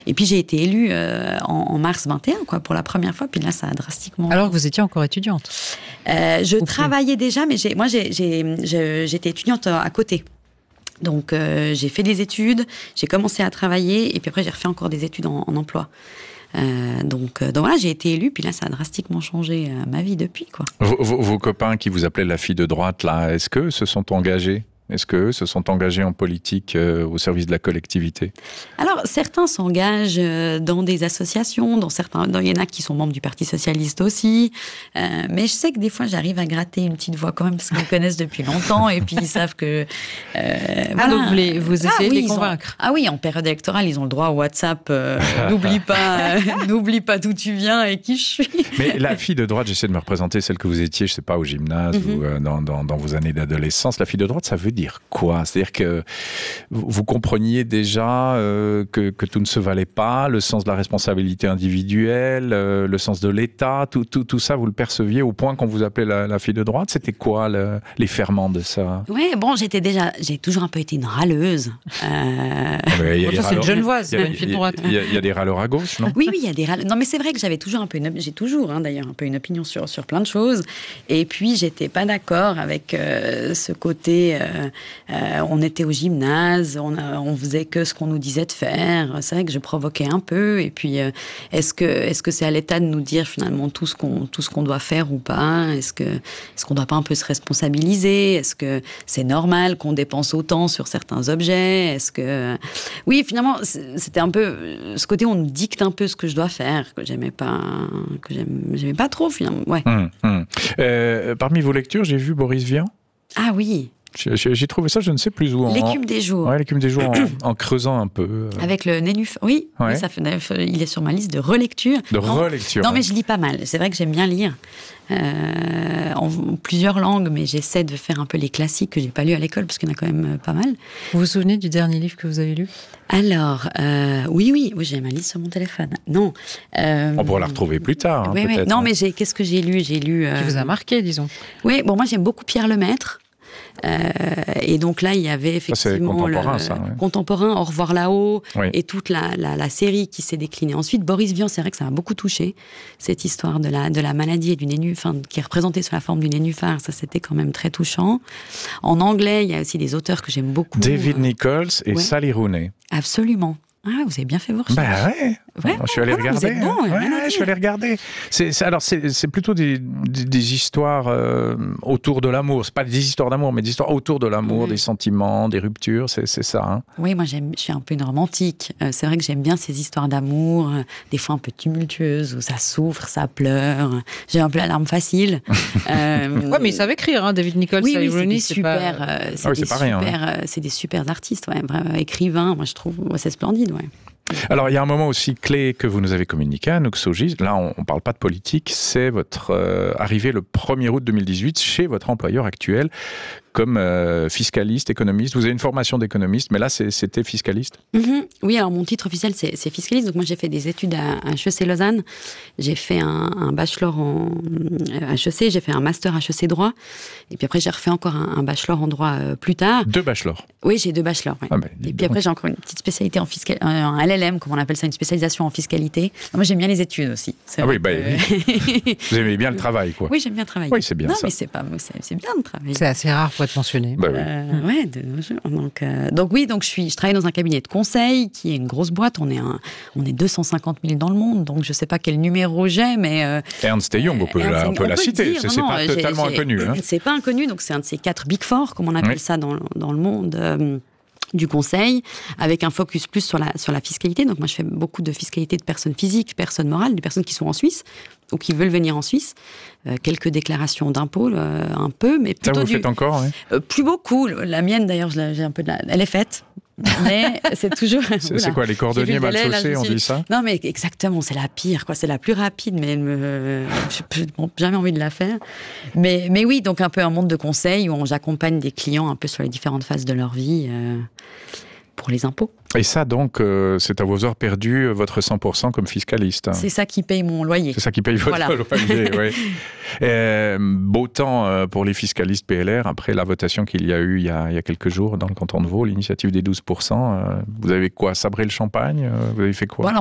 Et puis j'ai été élue en mars 21, quoi, pour la première fois. Puis là, ça a drastiquement. Alors que vous étiez encore étudiante. Je travaillais déjà, mais j'étais étudiante à côté. Donc j'ai fait des études, j'ai commencé à travailler, et puis après j'ai refait encore des études en emploi. Donc voilà, j'ai été élue, puis là ça a drastiquement changé ma vie depuis, quoi. Vos copains qui vous appelaient la fille de droite, là, est-ce qu'eux se sont engagés ? Est-ce qu'eux se sont engagés en politique au service de la collectivité ? Alors, certains s'engagent dans des associations, il y en a qui sont membres du Parti Socialiste aussi, mais je sais que des fois, j'arrive à gratter une petite voix quand même, parce qu'ils me connaissent depuis longtemps, et puis ils savent que... voilà. Donc vous essayez de les convaincre. Oui, en période électorale, ils ont le droit au WhatsApp, n'oublie pas d'où tu viens et qui je suis. Mais la fille de droite, j'essaie de me représenter celle que vous étiez, je sais pas, au gymnase ou dans vos années d'adolescence. La fille de droite, ça veut dire quoi ? C'est-à-dire que vous compreniez déjà que tout ne se valait pas, le sens de la responsabilité individuelle, le sens de l'État, tout ça, vous le perceviez au point qu'on vous appelait la fille de droite ? C'était quoi les ferments de ça ? Oui, bon, j'ai toujours un peu été une râleuse. Ça, c'est une genevoise, c'est pas une fille de droite. Il y a des râleurs à gauche, non ? Oui, il y a des râleurs. Non, mais c'est vrai que j'avais toujours j'ai toujours d'ailleurs un peu une opinion sur plein de choses. Et puis, j'étais pas d'accord avec ce côté... on était au gymnase, on faisait que ce qu'on nous disait de faire. C'est vrai que je provoquais un peu. Et puis, est-ce que c'est à l'État de nous dire finalement tout ce qu'on doit faire ou pas ? Est-ce qu'on doit pas un peu se responsabiliser ? Est-ce que c'est normal qu'on dépense autant sur certains objets ? Oui, finalement, c'était un peu ce côté on me dicte un peu ce que je dois faire, que j'aimais pas trop finalement. Ouais. Parmi vos lectures, j'ai vu Boris Vian. Ah oui. J'ai trouvé ça, je ne sais plus où. L'écume des jours. Ouais, l'écume des jours en creusant un peu. Avec le nénuphar. Oui, ouais. Il est sur ma liste de relecture. Non, mais je lis pas mal. C'est vrai que j'aime bien lire en plusieurs langues, mais j'essaie de faire un peu les classiques que j'ai pas lus à l'école, parce qu'il y en a quand même pas mal. Vous vous souvenez du dernier livre que vous avez lu ? Alors, oui, j'ai ma liste sur mon téléphone. Non. On pourra la retrouver plus tard, oui, peut-être. Non, mais qu'est-ce que j'ai lu ? Qui vous a marqué, disons. Oui, bon, moi j'aime beaucoup Pierre Lemaitre. Et donc là, il y avait effectivement contemporain, Au revoir là-haut, oui. Et toute la série qui s'est déclinée. Ensuite, Boris Vian, c'est vrai que ça m'a beaucoup touché, cette histoire de la maladie et du nénuphar, qui est représentée sous la forme du nénuphar. Ça, c'était quand même très touchant. En anglais, il y a aussi des auteurs que j'aime beaucoup. David Nichols et ouais. Sally Rooney. Absolument. Ah, vous avez bien fait vos recherches. Ben ouais. Je suis allé regarder. Vous êtes bon, je suis allé regarder. C'est plutôt des histoires autour de l'amour. C'est pas des histoires d'amour, mais des histoires autour de l'amour, des sentiments, des ruptures. C'est ça. Hein. Oui, moi je suis un peu une romantique. C'est vrai que j'aime bien ces histoires d'amour, des fois un peu tumultueuses, où ça souffre, ça pleure. J'ai un peu la larme facile. Ouais, mais ils savent écrire, hein, David Nichols, oui, Sally Rooney, c'est des super artistes, ouais, vraiment écrivains. Moi je trouve, c'est splendide, ouais. Alors, il y a un moment aussi clé que vous nous avez communiqué, Anouk Saugis. Là, on ne parle pas de politique, c'est votre arrivée le 1er août 2018 chez votre employeur actuel comme fiscaliste, économiste. Vous avez une formation d'économiste, mais là, c'était fiscaliste. Oui, alors mon titre officiel, c'est fiscaliste. Donc moi, j'ai fait des études à HEC Lausanne. J'ai fait un bachelor en HEC, j'ai fait un master HEC droit. Et puis après, j'ai refait encore un bachelor en droit plus tard. 2 bachelors. Oui, j'ai 2 bachelors. Ouais. Et puis après, j'ai encore une petite spécialité en LLM, comme on appelle ça, une spécialisation en fiscalité. Moi, j'aime bien les études aussi. Oui. Vous aimez bien le travail, quoi. Oui, j'aime bien travailler. Oui, c'est bien ça. Non, mais c'est bien de travailler. C'est assez rare pour être mentionné. Oui. Donc je travaille dans un cabinet de conseil qui est une grosse boîte. On est 250 000 dans le monde, donc je sais pas quel numéro j'ai, mais Ernst & Young, on peut la citer. C'est pas totalement inconnu. Hein. C'est pas inconnu, donc c'est un de ces 4 Big Four, comme on appelle ça dans le monde. Du conseil, avec un focus plus sur la fiscalité. Donc moi, je fais beaucoup de fiscalité de personnes physiques, personnes morales, des personnes qui sont en Suisse ou qui veulent venir en Suisse. Quelques déclarations d'impôts, un peu, mais plutôt ça vous faites encore, oui. Plus beaucoup. La mienne, d'ailleurs, j'ai un peu elle est faite. Mais c'est toujours... C'est quoi, les cordonniers mal chaussés, on dit ça ? Non, mais exactement, c'est la pire, quoi. C'est la plus rapide, mais je n'ai jamais envie de la faire. Mais oui, donc un peu un monde de conseil où j'accompagne des clients un peu sur les différentes phases de leur vie pour les impôts. Et ça, donc, c'est à vos heures perdues, votre 100% comme fiscaliste. C'est ça qui paye mon loyer. C'est ça qui paye votre loyer, oui. Beau temps pour les fiscalistes PLR, après la votation qu'il y a eu il y a quelques jours dans le canton de Vaud, l'initiative des 12%. Vous avez quoi, sabré le champagne? Vous avez fait quoi? Voilà.